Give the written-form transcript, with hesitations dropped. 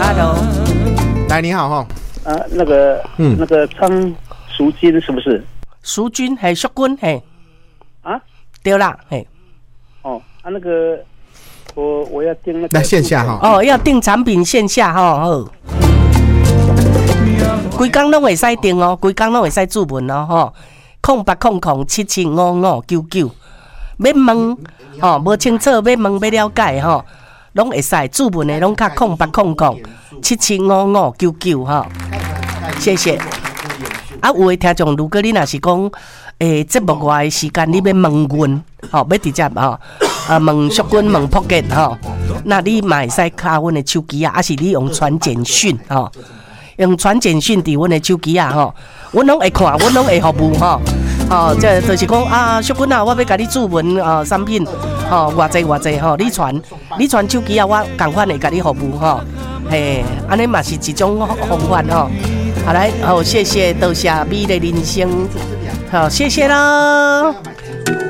，Hello， 来，你好哈。 那个张淑君是不是？ 淑君还淑君嘿？ 啊， 对啦嘿。 那个我要订那个在线下哈。 哦，要订产品线下哈，好。规工拢会使订哦，规工拢会使注文哦，吼。0800775599，要问吼，无清楚要问要了解吼，拢会使注文的，拢卡0800775599吼。谢谢。啊，有的听众，如果你若是讲，节目外的时间，你要问阮，吼，要直接吼，问淑君问福建吼，那你嘛会使卡阮的手机啊，还是你用传简讯吼？用传简讯伫阮的手机啊吼，阮拢会看，阮拢会服务吼。这就是讲啊，淑君啊，我要甲你注文产品偌济吼，你传手机啊，我同款会甲你服务吼。嘿，安尼嘛是一种方法吼。好来，谢谢，多谢美丽人生，好，谢谢啦。